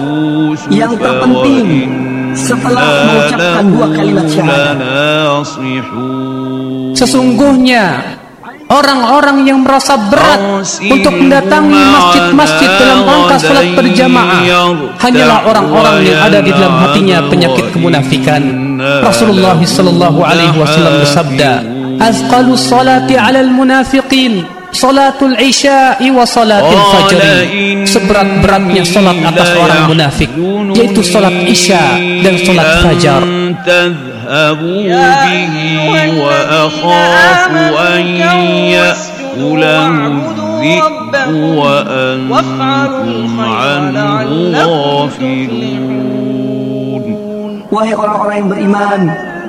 Yang terpenting setelah mengucapkan dua kalimat syahadat, sesungguhnya orang-orang yang merasa berat untuk mendatangi masjid-masjid dalam rangka salat berjamaah hanyalah orang-orang yang ada di dalam hatinya penyakit kemunafikan. Rasulullah sallallahu alaihi wasallam bersabda, "Azqalu salati 'alal munafiqin salatul isya'i wa salatul fajri." Seberat-beratnya salat atas orang munafik yaitu salat isya dan salat fajar. به وأخاف أن يأكله الذئب وأنتم عنه غافلون. Wahai orang-orang yang beriman,